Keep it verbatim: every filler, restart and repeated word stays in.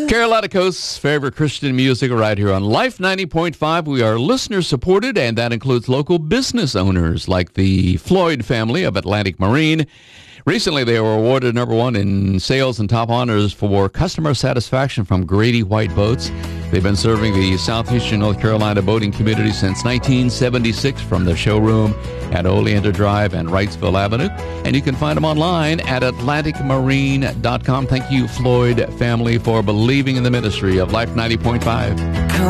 Carolina Coast's favorite Christian music right here on Life ninety point five. We are listener supported, and that includes local business owners like the Floyd family of Atlantic Marine. Recently, they were awarded number one in sales and top honors for customer satisfaction from Grady White Boats. They've been serving the southeastern North Carolina boating community since nineteen seventy-six from the showroom at Oleander Drive and Wrightsville Avenue. And you can find them online at atlantic marine dot com. Thank you, Floyd family, for believing in the ministry of Life ninety point five.